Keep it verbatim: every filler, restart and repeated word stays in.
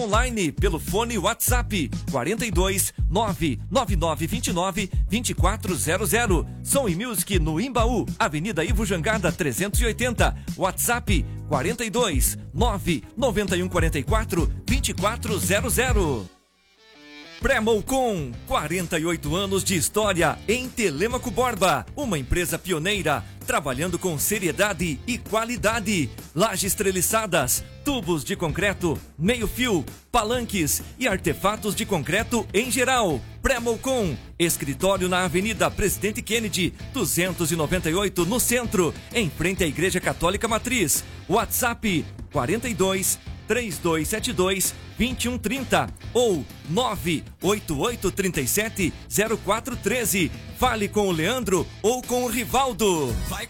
Online pelo fone WhatsApp quarenta e dois, nove nove nove dois nove, dois quatro zero zero. Som e Music no Imbaú, Avenida Ivo Jangada trezentos e oitenta. WhatsApp quarenta e dois, nove nove um quatro quatro, dois quatro zero zero. Pré-Molcom, quarenta e oito anos de história em Telêmaco Borba, uma empresa pioneira, trabalhando com seriedade e qualidade. Lajes treliçadas, tubos de concreto, meio-fio, palanques e artefatos de concreto em geral. Pré-Molcom, escritório na Avenida Presidente Kennedy, duzentos e noventa e oito, no centro, em frente à Igreja Católica Matriz. WhatsApp quarenta e dois, três dois sete dois, dois um três zero ou nove oito oito três sete, zero quatro um três. Fale com o Leandro ou com o Rivaldo. Vai